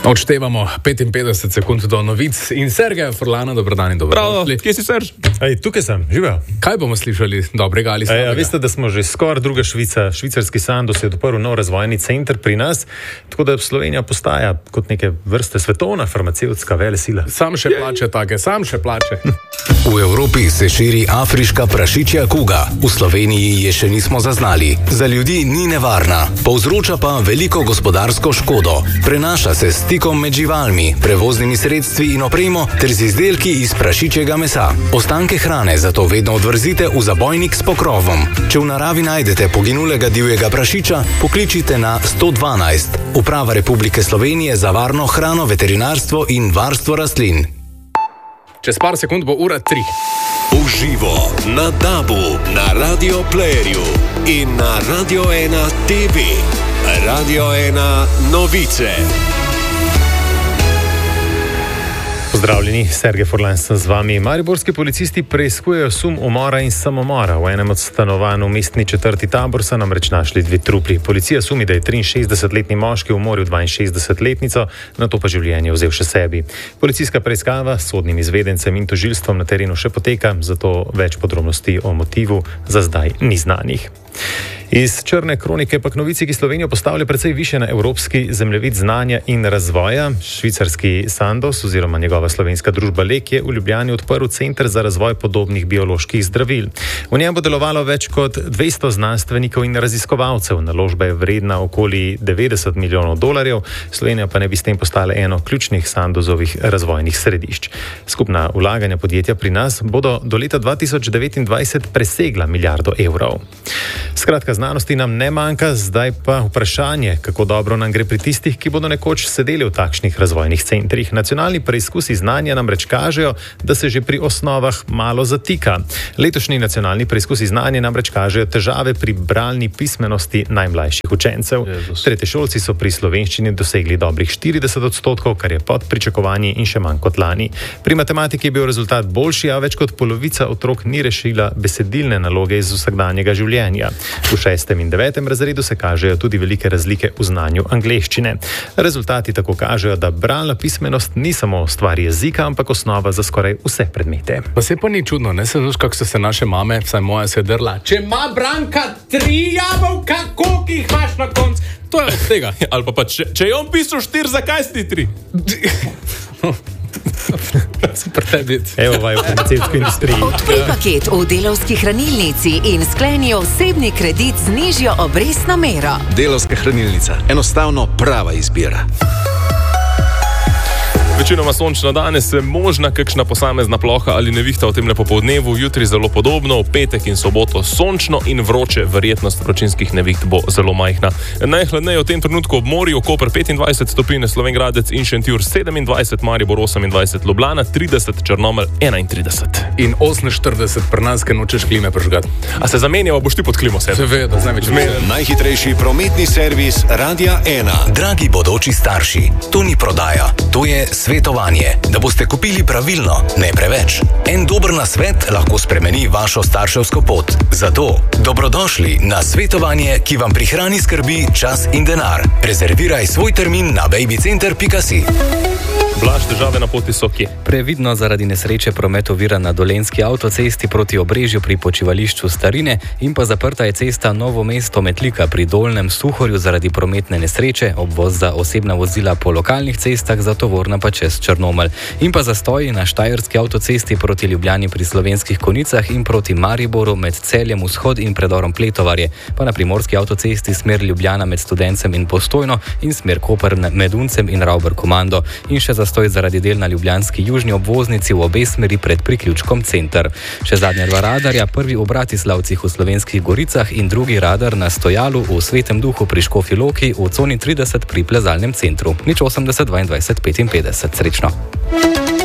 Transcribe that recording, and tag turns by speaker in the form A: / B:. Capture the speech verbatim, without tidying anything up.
A: Odštevamo petinpetdeset sekund do novic in Sergeja Furlana, dobrodan in dobro.
B: Prav, kje si, Serž?
C: Ej, tukaj sem, živel.
A: Kaj bomo slišali dobrega ali slabega?
C: Ej, a veste, da smo že skoraj druga Švica, švicarski Sandoz je odprl nov razvojni center pri nas, tako da Slovenija postaja kot neke vrste svetovna farmacevtska velesila.
A: Sam še plače take, sam še plače.
D: V Evropi se širi afriška prašičja kuga. V Sloveniji je še nismo zaznali. Za ljudi ni nevarna, povzroča pa veliko gospodarsko škodo. Prenaša se s stikom med živalmi, prevoznimi sredstvi in opremo ter z izdelki iz prašičjega mesa. Ostanke hrane zato vedno odvrzite v zabojnik s pokrovom. Če v naravi najdete poginulega divjega prašiča, pokličite na sto dvanajst. Uprava Republike Slovenije za varno hrano, veterinarstvo in varstvo rastlin.
A: Čez par sekund bo ura tri.
E: Uživo na Dabu, na Radio Playerju in na Radio ena T V. Radio ena novice.
C: Pozdravljeni, Sergej Furlan sem z vami. Mariborski policisti preiskujejo sum umora in samomora. V enem od stanovanj v mestni četrti Tabor so namreč našli dve trupli. Policija sumi, da je triinšestdesetletni moški umoril dvainšestdesetletnico, nato pa življenje vzel še sebi. Policijska preiskava s sodnim izvedencem in tožilstvom na terenu še poteka, zato več podrobnosti o motivu za zdaj ni znanih. Iz črne kronike pa k novici, ki Slovenijo postavlja precej više na evropski zemljevid znanja in razvoja. Švicarski Sandoz oziroma njegova slovenska družba Lek je v Ljubljani odprl center za razvoj podobnih bioloških zdravil. V njem bo delovalo več kot dvesto znanstvenikov in raziskovalcev. Naložba je vredna okoli devetdeset milijonov dolarjev, Slovenija pa ne bi s tem postala eno ključnih Sandozovih razvojnih središč. Skupna vlaganja podjetja pri nas bodo do leta dva tisoč devetindvajset presegla milijardo evrov. Skratka, znanosti nam ne manjka, zdaj pa vprašanje, kako dobro nam gre pri tistih, ki bodo nekoč sedeli v takšnih razvojnih centrih. Nacionalni preizkusi znanja namreč kažejo, da se že pri osnovah malo zatika. Letošnji nacionalni preizkusi znanja namreč kažejo težave pri bralni pismenosti najmlajših učencev. Tretješolci so pri slovenščini dosegli dobrih štirideset odstotkov, kar je pod pričakovanji in še manj kot lani. Pri matematiki je bil rezultat boljši, a več kot polovica otrok ni rešila besedilne naloge iz vsakdanjega življenja. V šestem in devetem razredu se kažejo tudi velike razlike v znanju angleščine. Rezultati tako kažejo, da bralna pismenost ni samo stvar jezika, ampak osnova za skoraj vse predmete.
A: Pa se pa ni čudno, ne? Se znaš, kako so se naše mame, vsaj moja, se drla. Če ima Branka tri jabolka, koliko jih imaš na koncu? To je od tega.
B: Ali pa pa, če, če je on pisal štir, zakaj si ti tri?
C: Evo vaj v farmacevtski industriji.
F: Odkrij paket v Delavski hranilnici in skleni osebni kredit z nižjo obrestno mero.
G: Delavska hranilnica. Enostavno prava izbira.
B: Večinoma sončno danes, možna kakšna posamezna ploha ali nevihta v tem popoldnevu, jutri zelo podobno, v petek in soboto sončno in vroče, verjetnost vročinskih neviht bo zelo majhna. Najhladneje v tem trenutku ob morju, Koper petindvajset stopinj, Slovenj Gradec in Šentjur sedemindvajset, Maribor osemindvajset, Ljubljana trideset, Črnomelj enaintrideset.
A: In oseminštirideset pri nas, ker nočeš klime prižgati.
B: A se zamenjava, boš ti pod klimo sedel?
A: Seveda, z največjim veseljem.
E: Najhitrejši prometni servis Radia ena.
D: Dragi bodoči starši, to ni prodaja, to je svetovanje, da boste kupili pravilno, ne preveč. En dober nasvet lahko spremeni vašo starševsko pot. Zato dobrodošli na svetovanje, ki vam prihrani skrbi, čas in denar. Rezerviraj svoj termin na babycenter pika si.
B: Blaž, težave na poti so kje?
H: Previdno zaradi nesreče promet ovira na Dolenjski avtocesti proti Obrežju pri počivališču Starine in pa zaprta je cesta Novo mesto-Metlika pri Dolnjem Suhorju zaradi prometne nesreče, obvoz za osebna vozila po lokalnih cestah, za tovorna pa čez Črnomelj. In pa zastoji na Štajerski avtocesti proti Ljubljani pri Slovenskih Konicah in proti Mariboru med Celjem Vzhod in predorom Pletovarje, pa na Primorski avtocesti smer Ljubljana med Studencem in Postojno in smer Koper med Uncem in Ravber Komando. In še zastoj zaradi del na ljubljanski južni obvoznici v obe smeri pred priključkom Center. Še zadnja dva radarja, prvi v Bratislavcih v Slovenskih Goricah in drugi radar na stojalu v Svetem Duhu pri Škofji Loki v coni trideset pri plezalnem centru. Nič osemdeset dvaindvajset petinpetdeset. Srečno.